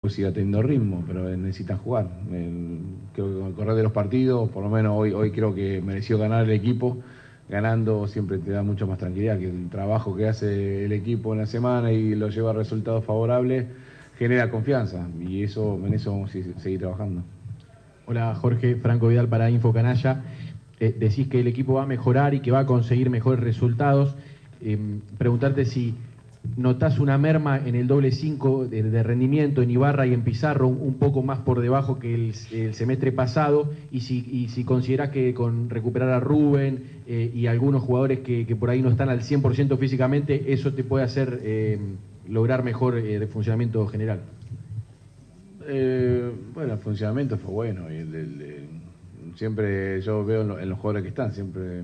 siga teniendo ritmo, pero necesitan jugar. Creo que con el correr de los partidos, por lo menos hoy creo que mereció ganar el equipo. Ganando siempre te da mucha más tranquilidad, que el trabajo que hace el equipo en la semana y lo lleva a resultados favorables genera confianza, y en eso vamos a seguir trabajando. Hola Jorge, Franco Vidal para Info Canalla. Decís que el equipo va a mejorar y que va a conseguir mejores resultados. Preguntarte si notás una merma en el doble 5 de rendimiento en Ibarra y en Pizarro, un poco más por debajo que el semestre pasado, y si considerás que con recuperar a Rubén y algunos jugadores que por ahí no están al 100% físicamente, eso te puede hacer lograr mejor de funcionamiento general. Bueno, el funcionamiento fue bueno, y siempre yo veo en los jugadores que están, siempre...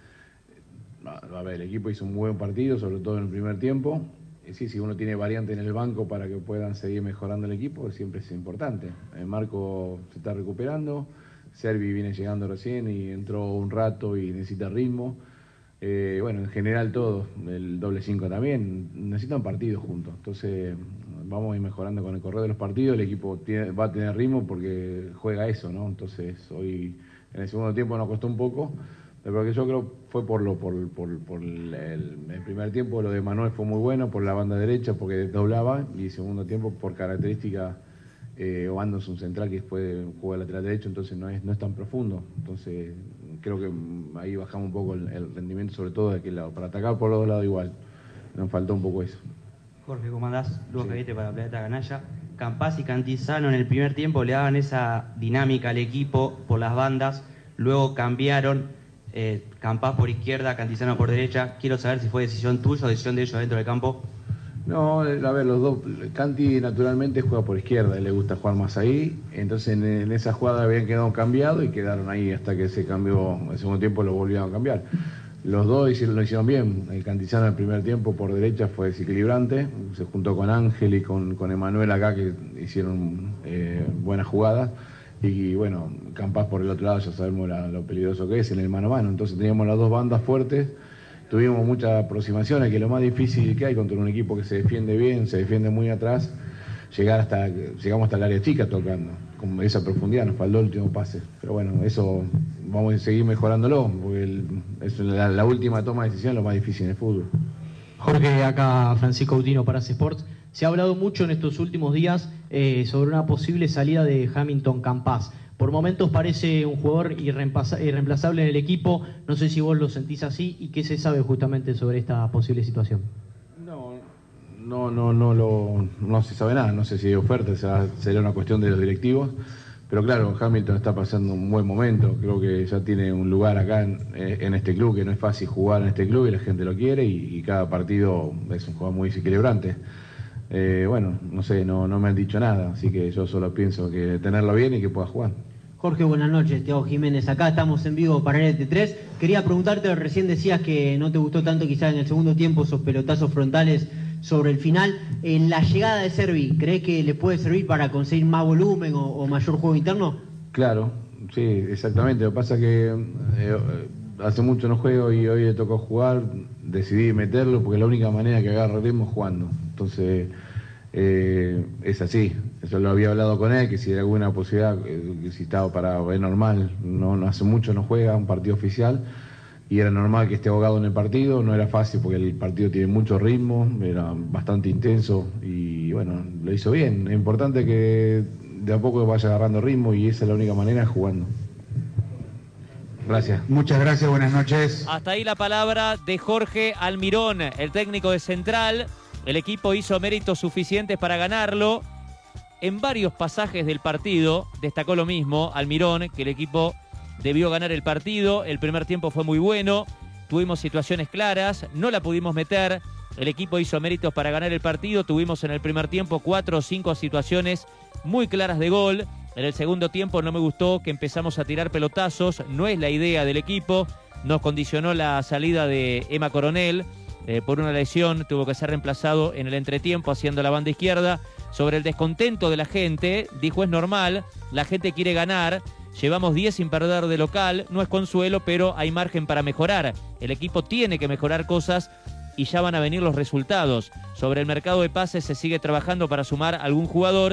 A ver, el equipo hizo un buen partido, sobre todo en el primer tiempo. Y sí, si uno tiene variantes en el banco para que puedan seguir mejorando el equipo, siempre es importante. El Marco se está recuperando, Servi viene llegando recién y entró un rato y necesita ritmo. Bueno, en general todo, el doble 5 también, necesitan partidos juntos. Entonces vamos a ir mejorando con el correr de los partidos, el equipo va a tener ritmo porque juega eso, ¿no? Entonces hoy en el segundo tiempo nos costó un poco, pero que yo creo fue por el primer tiempo lo de Manuel fue muy bueno, por la banda derecha, porque desdoblaba, y el segundo tiempo por característica, Obando es un central que puede jugar lateral derecho, entonces no es tan profundo. Entonces creo que ahí bajamos un poco el rendimiento, sobre todo de aquel lado, para atacar por los dos lados igual. Nos faltó un poco eso. Jorge, ¿cómo andás? Luego Cavite para Planeta Canalla. Campás y Cantizano en el primer tiempo le daban esa dinámica al equipo por las bandas, luego cambiaron. Campás por izquierda, Cantizano por derecha. Quiero saber si fue decisión tuya o decisión de ellos dentro del campo. No, a ver, los dos. Canti naturalmente juega por izquierda, le gusta jugar más ahí. Entonces en esa jugada habían quedado cambiados y quedaron ahí hasta que se cambió. El segundo tiempo lo volvieron a cambiar. Los dos lo hicieron bien. El Cantizano en el primer tiempo por derecha fue desequilibrante. Se juntó con Ángel y con Emanuel acá, que hicieron buenas jugadas. Y bueno, Campás por el otro lado ya sabemos lo peligroso que es en el mano a mano. Entonces teníamos las dos bandas fuertes, tuvimos muchas aproximaciones, que lo más difícil que hay contra un equipo que se defiende bien, se defiende muy atrás, llegamos hasta el área chica tocando, con esa profundidad, nos faltó el último pase. Pero bueno, eso vamos a seguir mejorándolo, porque es la última toma de decisión lo más difícil en el fútbol. Jorge, acá Francisco Autino para C-Sports. Se ha hablado mucho en estos últimos días sobre una posible salida de Hamilton Campás. Por momentos parece un jugador irreemplazable en el equipo. No sé si vos lo sentís así y qué se sabe justamente sobre esta posible situación. No se sabe nada. No sé si hay oferta, será una cuestión de los directivos. Pero claro, Hamilton está pasando un buen momento. Creo que ya tiene un lugar acá en este club, que no es fácil jugar en este club y la gente lo quiere, y cada partido es un jugador muy desequilibrante. Bueno, no sé, no me han dicho nada, así que yo solo pienso que tenerlo bien y que pueda jugar. Jorge, buenas noches, Thiago Jiménez, acá estamos en vivo para NT3. Quería preguntarte, recién decías que no te gustó tanto quizás en el segundo tiempo esos pelotazos frontales sobre el final. En la llegada de Servi, ¿crees que le puede servir para conseguir más volumen o mayor juego interno? Claro, sí, exactamente. Lo que pasa es que hace mucho no juego y hoy le tocó jugar, decidí meterlo porque es la única manera que agarra ritmo jugando. Entonces, es así. Eso lo había hablado con él, que si hay alguna posibilidad, que si estaba es normal, no hace mucho no juega un partido oficial, y era normal que esté ahogado en el partido. No era fácil porque el partido tiene mucho ritmo, era bastante intenso, y bueno, lo hizo bien. Es importante que de a poco vaya agarrando ritmo, y esa es la única manera, jugando. Gracias. Muchas gracias, buenas noches. Hasta ahí la palabra de Jorge Almirón, el técnico de Central. El equipo hizo méritos suficientes para ganarlo. En varios pasajes del partido destacó lo mismo Almirón, que el equipo debió ganar el partido. El primer tiempo fue muy bueno, tuvimos situaciones claras, no la pudimos meter. El equipo hizo méritos para ganar el partido. Tuvimos en el primer tiempo 4 o 5 situaciones muy claras de gol. En el segundo tiempo no me gustó que empezamos a tirar pelotazos, no es la idea del equipo. Nos condicionó la salida de Emma Coronel por una lesión, tuvo que ser reemplazado en el entretiempo haciendo la banda izquierda. Sobre el descontento de la gente, dijo: es normal, la gente quiere ganar, llevamos 10 sin perder de local, no es consuelo, pero hay margen para mejorar. El equipo tiene que mejorar cosas y ya van a venir los resultados. Sobre el mercado de pases se sigue trabajando para sumar algún jugador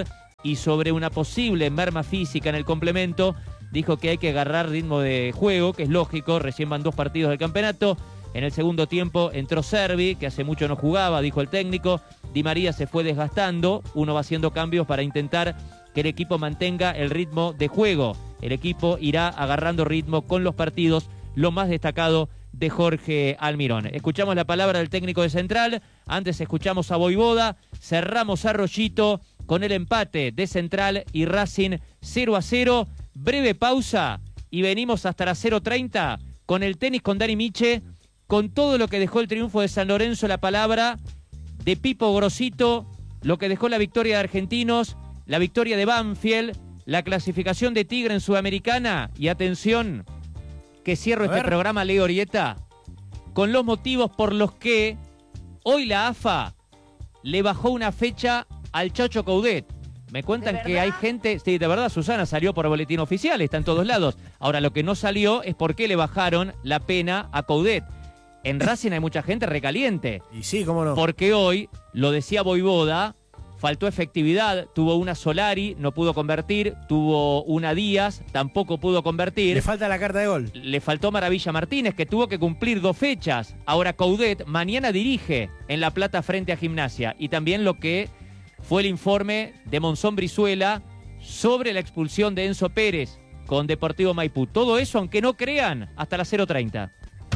y sobre una posible merma física en el complemento, dijo que hay que agarrar ritmo de juego, que es lógico, recién van 2 partidos del campeonato. En el segundo tiempo entró Servi, que hace mucho no jugaba, dijo el técnico. Di María se fue desgastando, uno va haciendo cambios para intentar que el equipo mantenga el ritmo de juego. El equipo irá agarrando ritmo con los partidos, lo más destacado de Jorge Almirón. Escuchamos la palabra del técnico de Central, antes escuchamos a Voivoda, cerramos a Rollito con el empate de Central y Racing 0-0. Breve pausa y venimos hasta las 0:30 con el tenis con Dani Miche, con todo lo que dejó el triunfo de San Lorenzo, la palabra de Pipo Grosito, lo que dejó la victoria de Argentinos, la victoria de Banfield, la clasificación de Tigre en Sudamericana y atención, que cierro este programa, Leo Orieta, con los motivos por los que hoy la AFA le bajó una fecha al Chacho Coudet. Me cuentan que hay gente, sí, de verdad, Susana, salió por boletín oficial, está en todos lados. Ahora, lo que no salió es por qué le bajaron la pena a Coudet. En Racing hay mucha gente recaliente. Y sí, cómo no. Porque hoy, lo decía Voivoda, faltó efectividad, tuvo una Solari, no pudo convertir, tuvo una Díaz, tampoco pudo convertir. Le falta la carta de gol. Le faltó Maravilla Martínez, que tuvo que cumplir 2 fechas. Ahora Coudet mañana dirige en La Plata frente a Gimnasia. Y también lo que fue el informe de Monzón Brizuela sobre la expulsión de Enzo Pérez con Deportivo Maipú. Todo eso, aunque no crean, hasta las 0:30.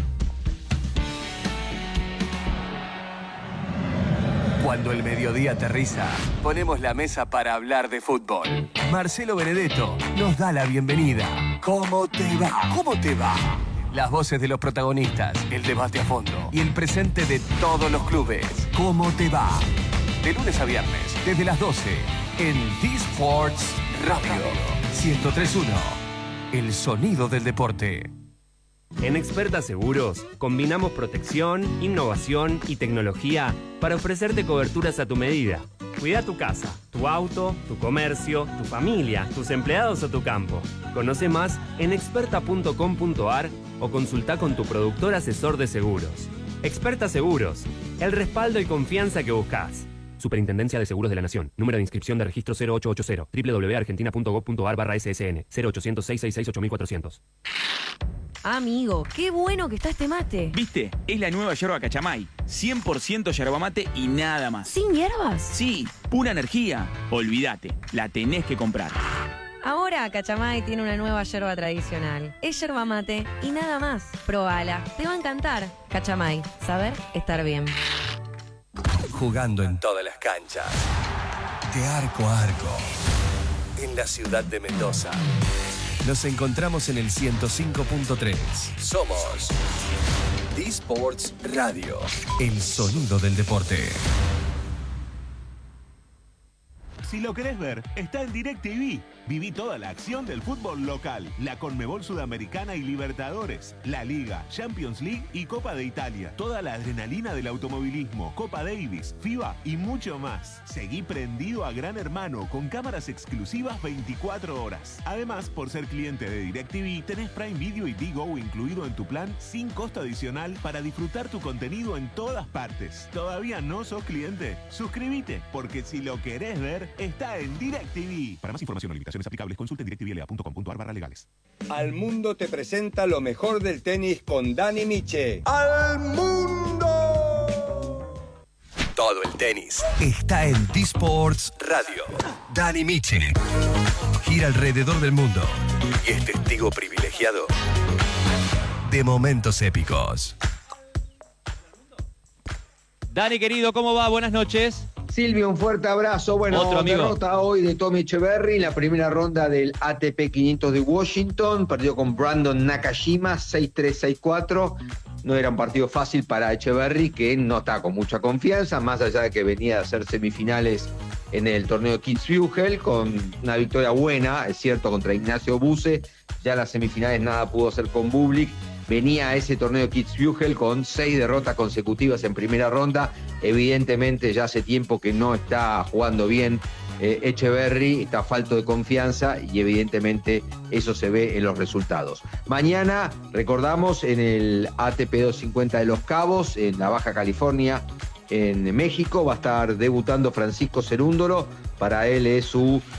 Cuando el mediodía aterriza, ponemos la mesa para hablar de fútbol. Marcelo Benedetto nos da la bienvenida. ¿Cómo te va? ¿Cómo te va? Las voces de los protagonistas, el debate a fondo y el presente de todos los clubes. ¿Cómo te va? De lunes a viernes, desde las 12, en D-Sports Radio 103.1. El sonido del deporte. En Experta Seguros, combinamos protección, innovación y tecnología para ofrecerte coberturas a tu medida. Cuida tu casa, tu auto, tu comercio, tu familia, tus empleados o tu campo. Conoce más en experta.com.ar o consulta con tu productor asesor de seguros. Experta Seguros, el respaldo y confianza que buscas. Superintendencia de Seguros de la Nación. Número de inscripción de registro 0880. www.argentina.gov.ar/SSN. 0800 666 8400. Amigo, qué bueno que está este mate. ¿Viste? Es la nueva yerba Cachamay. 100% yerba mate y nada más. ¿Sin hierbas? Sí, pura energía. Olvídate, la tenés que comprar. Ahora Cachamay tiene una nueva yerba tradicional. Es yerba mate y nada más. Probala, te va a encantar. Cachamay, saber estar bien. Jugando en todas las canchas. De arco a arco. En la ciudad de Mendoza. Nos encontramos en el 105.3. Somos D-Sports Radio. El sonido del deporte. Si lo querés ver, está en DirecTV. Viví toda la acción del fútbol local, la Conmebol Sudamericana y Libertadores, la Liga, Champions League y Copa de Italia. Toda la adrenalina del automovilismo, Copa Davis, FIBA y mucho más. Seguí prendido a Gran Hermano con cámaras exclusivas 24 horas. Además, por ser cliente de DirecTV, tenés Prime Video y Digo incluido en tu plan sin costo adicional para disfrutar tu contenido en todas partes. ¿Todavía no sos cliente? Suscríbete, porque si lo querés ver, está en DirecTV. Para más información o limitaciones aplicables, consulte directvla.com.ar/legales. Al Mundo te presenta lo mejor del tenis con Dani Miche. ¡Al Mundo! Todo el tenis está en D-Sports Radio. Dani Miche gira alrededor del mundo y es testigo privilegiado de momentos épicos. Dani, querido, ¿cómo va? Buenas noches. Silvio, un fuerte abrazo. Bueno, derrota hoy de Tommy Echeverry en la primera ronda del ATP 500 de Washington. Perdió con Brandon Nakashima 6-3, 6-4. No era un partido fácil para Echeverry, que no está con mucha confianza, más allá de que venía a hacer semifinales en el torneo de Kitzbühel, con una victoria buena, es cierto, contra Ignacio Buse. Ya en las semifinales nada pudo hacer con Bublik. Venía a ese torneo de Kitzbühel con 6 derrotas consecutivas en primera ronda. Evidentemente ya hace tiempo que no está jugando bien Echeverry, está falto de confianza y evidentemente eso se ve en los resultados. Mañana, recordamos, en el ATP 250 de Los Cabos, en la Baja California, en México, va a estar debutando Francisco Cerúndolo. Para él es su